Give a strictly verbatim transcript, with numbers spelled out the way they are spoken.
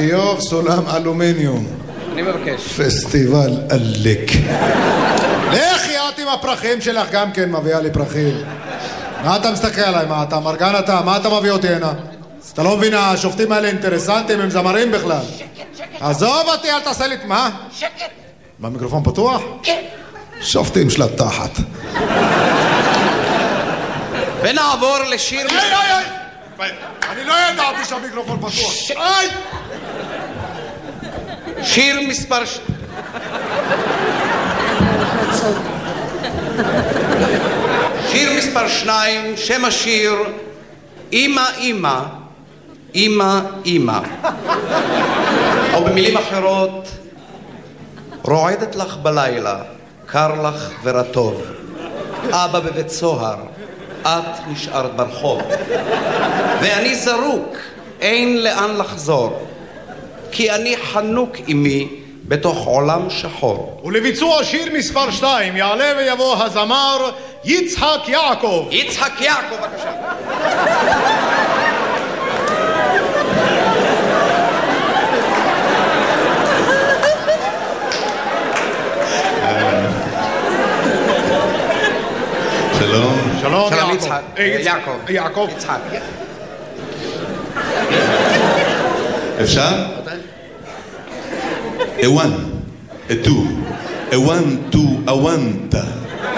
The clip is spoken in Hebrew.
איוב סולם אלומיניום. אני מבקש. פסטיבל עלק. לך יאת עם הפרחים שלך, גם כן מביאה לי פרחים. מה אתה מסתכל עליי? מה אתה מרגן אתה? מה אתה מביא אותי הנה? אתה לא מבין, השופטים האלה אינטרסנטים, הם זמרים בכלל. עזוב אותי, אל תעשה לי... מה? שקט. במיקרופון פתוח? כן. שופטים של התחת. ונעבור לשיר... איי, איי, איי! אני לא ידעתי שהמיקרופון פתוח. איי! שיר מספר... שיר מספר שניים, שם השיר אמא אמא, אמא אמא. או במילים אחרות, רועדת לך בלילה, קר לך ורטוב. אבא בבית סוהר, את נשארת ברחוב. ואני זרוק, אין לאן לחזור. כי אני חנוק עמי בתוך עולם שחור. ולביצוע שיר מספר שתיים יעלה ויבוא הזמר יצחק יעקב. יצחק יעקב, בבקשה. שלום. שלום שלום יעקב. יצחק. יעקב. יעקב. יצחק. אפשר? A one, a two, a one, two, a one, ta.